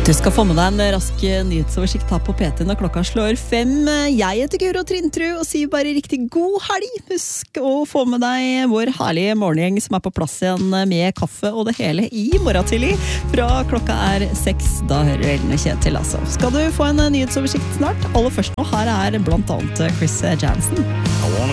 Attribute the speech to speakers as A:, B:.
A: Du skal få med deg en rask nyhetsoversikt her på PT når klokka slår 5. Jeg heter Guro Trintru og sier bare riktig god helg. Husk å få med deg vår herlige morgengjeng som på plass igjen med kaffe og det hele i morgen tidlig. Fra klokka 6, da hører du Ellen og Kjetil altså. Skal du få en nyhetsoversikt snart? Aller først nå, her blant annet Chris Jansen.